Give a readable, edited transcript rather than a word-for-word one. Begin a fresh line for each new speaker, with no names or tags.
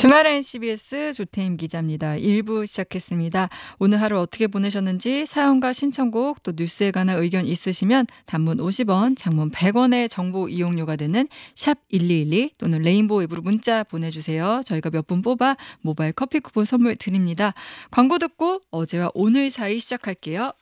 주말엔 CBS 조태임 기자입니다. 1부 시작했습니다. 오늘 하루 어떻게 보내셨는지 사연과 신청곡 또 뉴스에 관한 의견 있으시면 단문 50원, 장문 100원의 정보 이용료가 되는 샵 1212 또는 레인보우 앱으로 문자 보내주세요. 저희가 몇 분 뽑아 모바일 커피 쿠폰 선물 드립니다. 광고 듣고 어제와 오늘 사이 시작할게요.